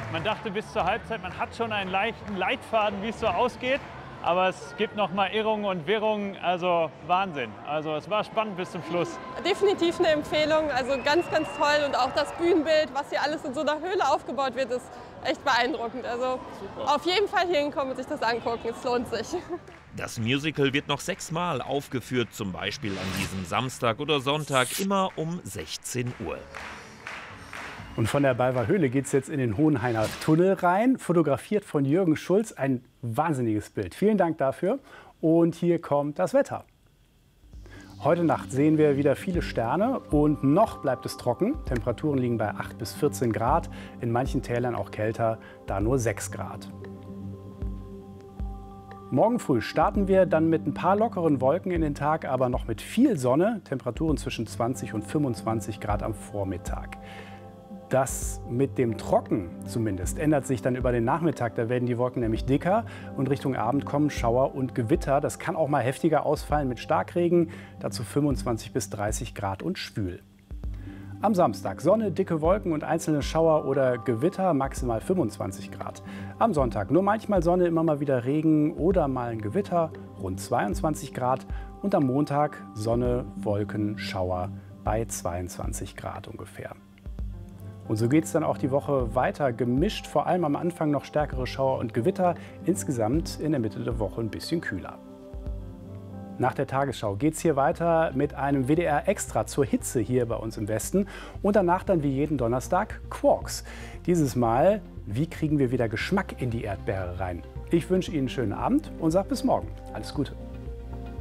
Man dachte bis zur Halbzeit, man hat schon einen leichten Leitfaden, wie es so ausgeht. Aber es gibt noch mal Irrungen und Wirrungen, also Wahnsinn. Also es war spannend bis zum Schluss. Definitiv eine Empfehlung, also ganz, ganz toll. Und auch das Bühnenbild, was hier alles in so einer Höhle aufgebaut wird, ist echt beeindruckend. Also super. Auf jeden Fall hier hinkommen und sich das angucken, es lohnt sich. Das Musical wird noch 6-mal aufgeführt, zum Beispiel an diesem Samstag oder Sonntag, immer um 16 Uhr. Und von der Balver Höhle geht es jetzt in den Hohenhainer Tunnel rein, fotografiert von Jürgen Schulz. Ein wahnsinniges Bild. Vielen Dank dafür. Und hier kommt das Wetter. Heute Nacht sehen wir wieder viele Sterne und noch bleibt es trocken. Temperaturen liegen bei 8 bis 14 Grad, in manchen Tälern auch kälter, da nur 6 Grad. Morgen früh starten wir dann mit ein paar lockeren Wolken in den Tag, aber noch mit viel Sonne. Temperaturen zwischen 20 und 25 Grad am Vormittag. Das mit dem Trocken zumindest ändert sich dann über den Nachmittag. Da werden die Wolken nämlich dicker und Richtung Abend kommen Schauer und Gewitter. Das kann auch mal heftiger ausfallen mit Starkregen, dazu 25 bis 30 Grad und schwül. Am Samstag Sonne, dicke Wolken und einzelne Schauer oder Gewitter, maximal 25 Grad. Am Sonntag nur manchmal Sonne, immer mal wieder Regen oder mal ein Gewitter, rund 22 Grad. Und am Montag Sonne, Wolken, Schauer bei 22 Grad ungefähr. Und so geht es dann auch die Woche weiter, gemischt, vor allem am Anfang noch stärkere Schauer und Gewitter, insgesamt in der Mitte der Woche ein bisschen kühler. Nach der Tagesschau geht es hier weiter mit einem WDR Extra zur Hitze hier bei uns im Westen und danach dann wie jeden Donnerstag Quarks. Dieses Mal, wie kriegen wir wieder Geschmack in die Erdbeere rein? Ich wünsche Ihnen einen schönen Abend und sage bis morgen. Alles Gute.